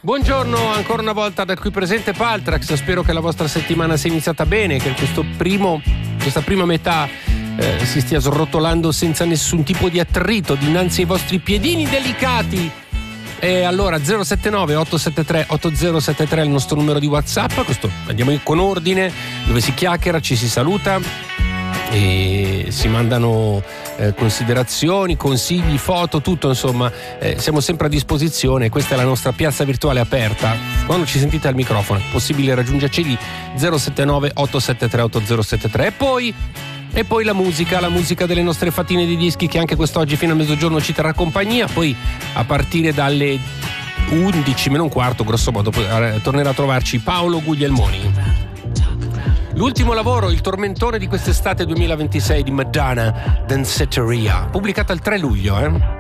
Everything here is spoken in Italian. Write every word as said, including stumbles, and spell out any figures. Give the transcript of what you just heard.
Buongiorno ancora una volta da qui presente Paltrax, spero che la vostra settimana sia iniziata bene, che questo primo, questa prima metà eh, si stia srotolando senza nessun tipo di attrito dinanzi ai vostri piedini delicati. E allora zero sette nove otto sette tre otto zero sette tre è il nostro numero di WhatsApp, questo andiamo con ordine, dove si chiacchiera, ci si saluta e si mandano eh, considerazioni, consigli, foto, tutto, insomma eh, siamo sempre a disposizione. Questa è la nostra piazza virtuale aperta. Quando ci sentite al microfono è possibile raggiungerci lì zero sette nove otto sette tre otto zero sette tre. E poi E poi la musica, la musica delle nostre fatine di dischi, che anche quest'oggi fino a mezzogiorno ci terrà compagnia. Poi a partire dalle undici meno un quarto, grosso modo, tornerà a trovarci Paolo Guglielmoni. L'ultimo lavoro, il tormentone di quest'estate duemilaventisei di Madonna, Danceteria, pubblicata il tre luglio, eh?